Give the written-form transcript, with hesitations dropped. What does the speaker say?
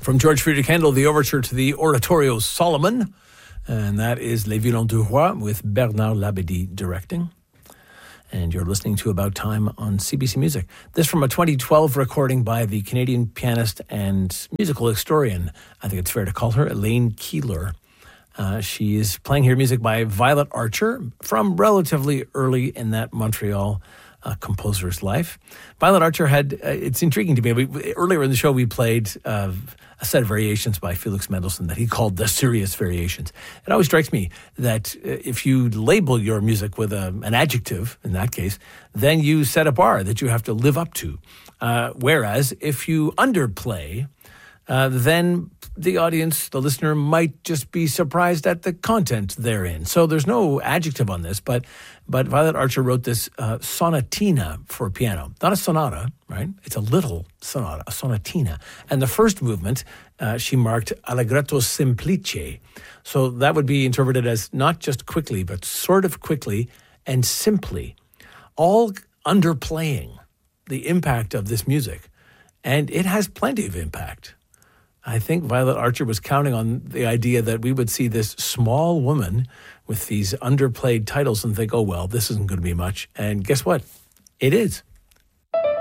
From George Friedrich Handel, the overture to the Oratorio Solomon. And that is Les Violons du Roi with Bernard Labadie directing. And you're listening to About Time on CBC Music. This from a 2012 recording by the Canadian pianist and musical historian, I think it's fair to call her, Elaine Keillor. She is playing here music by Violet Archer from relatively early in that Montreal composer's life. Violet Archer had, it's intriguing to me, earlier in the show we played a set of variations by Felix Mendelssohn that he called the serious variations. It always strikes me that if you label your music with an adjective, in that case, then you set a bar that you have to live up to. Whereas if you underplay, then the audience, the listener, might just be surprised at the content therein. So there's no adjective on this, but Violet Archer wrote this sonatina for piano. Not a sonata, right? It's a little sonata, a sonatina. And the first movement, she marked allegretto semplice. So that would be interpreted as not just quickly, but sort of quickly and simply. All underplaying the impact of this music. And it has plenty of impact. I think Violet Archer was counting on the idea that we would see this small woman with these underplayed titles and think, oh, well, this isn't going to be much. And guess what? It is.